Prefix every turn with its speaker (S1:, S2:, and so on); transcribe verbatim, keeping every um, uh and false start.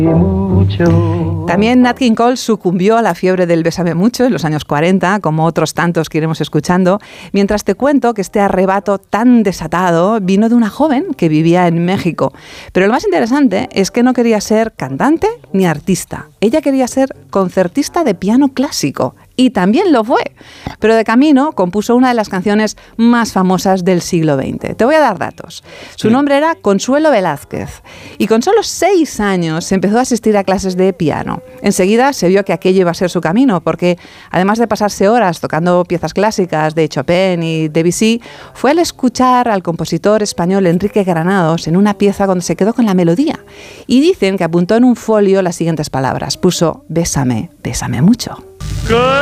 S1: También Nat King Cole sucumbió a la fiebre del Bésame mucho en los años cuarenta, como otros tantos que iremos escuchando, mientras te cuento que este arrebato tan desatado vino de una joven que vivía en México. Pero lo más interesante es que no quería ser cantante ni artista. Ella quería ser concertista de piano clásico. Y también lo fue. Pero de camino compuso una de las canciones más famosas del siglo veinte. Te voy a dar datos. Su sí. nombre era Consuelo Velázquez. Y con solo seis años empezó a asistir a clases de piano. Enseguida se vio que aquello iba a ser su camino, porque además de pasarse horas tocando piezas clásicas de Chopin y Debussy, fue al escuchar al compositor español Enrique Granados en una pieza donde se quedó con la melodía. Y dicen que apuntó en un folio las siguientes palabras. Puso: bésame, bésame mucho.